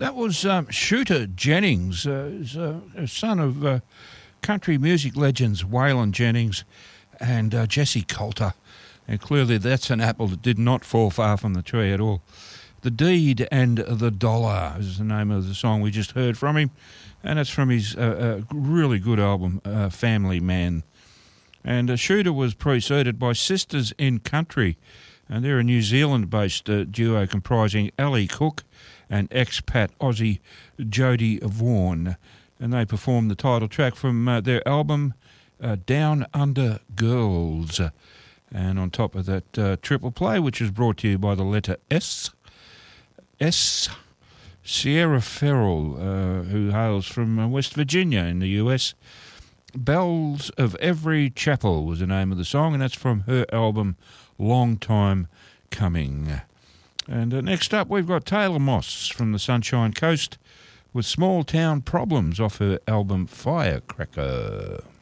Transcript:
That was Shooter Jennings, a son of country music legends Waylon Jennings and Jesse Coulter. And clearly that's an apple that did not fall far from the tree at all. The Deed and the Dollar is the name of the song we just heard from him. And it's from his really good album, Family Man. And Shooter was preceded by Sisters in Country. And they're a New Zealand-based duo comprising Ali Cook and expat Aussie Jodie Vaughan. And they performed the title track from their album, Down Under Girls. And on top of that, Triple Play, which is brought to you by the letter S. Sierra Farrell, who hails from West Virginia in the US. Bells of Every Chapel was the name of the song, and that's from her album Long Time Coming. And next up, we've got Taylor Moss from the Sunshine Coast with Small Town Problems off her album Firecracker.